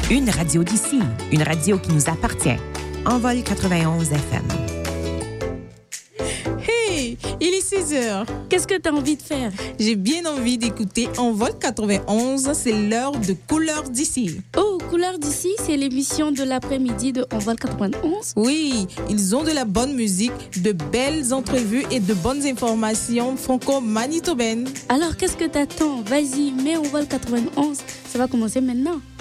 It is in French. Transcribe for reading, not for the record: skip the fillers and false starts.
Une radio d'ici, une radio qui nous appartient. Envol 91 FM. Hey, il est 6h. Qu'est-ce que tu as envie de faire? J'ai bien envie d'écouter Envol 91, c'est l'heure de Couleurs d'ici. Oh, Couleurs d'ici, c'est l'émission de l'après-midi de Envol 91. Oui, ils ont de la bonne musique, de belles entrevues et de bonnes informations franco-manitobaines. Alors, qu'est-ce que t'attends? Vas-y, mets Envol 91, ça va commencer maintenant.